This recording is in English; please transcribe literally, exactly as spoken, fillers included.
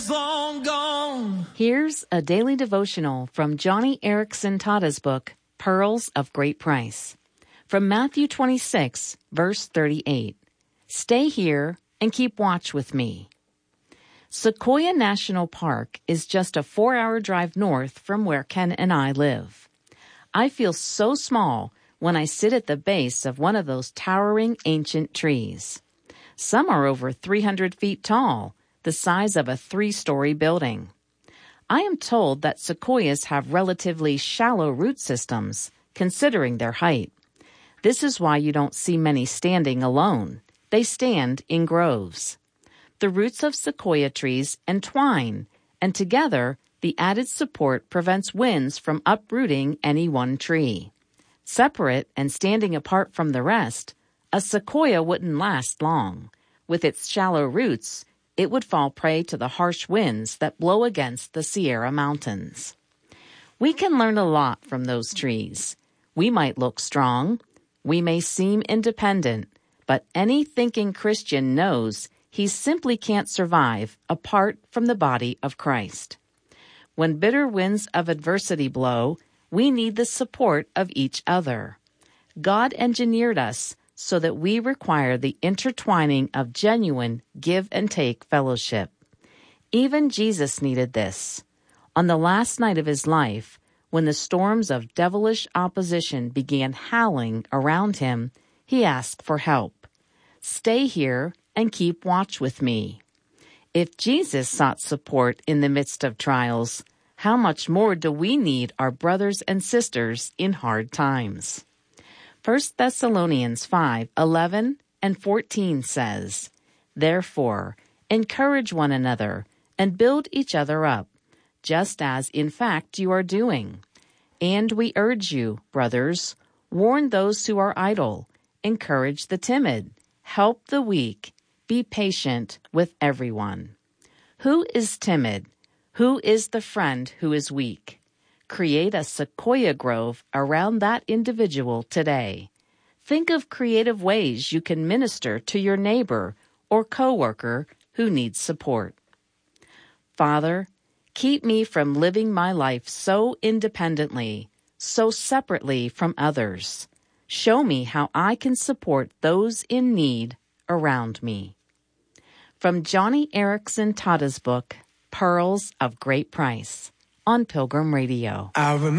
is long gone. Here's a daily devotional from Johnny Erickson Tada's book, Pearls of Great Price. From Matthew twenty-six, verse thirty-eight. Stay here and keep watch with me. Sequoia National Park is just a four-hour drive north from where Ken and I live. I feel so small when I sit at the base of one of those towering ancient trees. Some are over three hundred feet tall, the size of a three-story building. I am told that sequoias have relatively shallow root systems, considering their height. This is why you don't see many standing alone. They stand in groves. The roots of sequoia trees entwine, and together, the added support prevents winds from uprooting any one tree. Separate and standing apart from the rest, a sequoia wouldn't last long. With its shallow roots, it would fall prey to the harsh winds that blow against the Sierra Mountains. We can learn a lot from those trees. We might look strong. We may seem independent, but any thinking Christian knows he simply can't survive apart from the body of Christ. When bitter winds of adversity blow, we need the support of each other. God engineered us so that we require the intertwining of genuine give-and-take fellowship. Even Jesus needed this. On the last night of his life, when the storms of devilish opposition began howling around him, he asked for help. Stay here and keep watch with me. If Jesus sought support in the midst of trials, how much more do we need our brothers and sisters in hard times? First Thessalonians five eleven and fourteen says, Therefore, encourage one another and build each other up, just as in fact you are doing. And we urge you, brothers, warn those who are idle, encourage the timid, help the weak, be patient with everyone. Who is timid? Who is the friend who is weak? Create a sequoia grove around that individual today. Think of creative ways you can minister to your neighbor or coworker who needs support. Father, keep me from living my life so independently, so separately from others. Show me how I can support those in need around me. From Johnny Erickson Tada's book, Pearls of Great Price, on Pilgrim Radio. I remember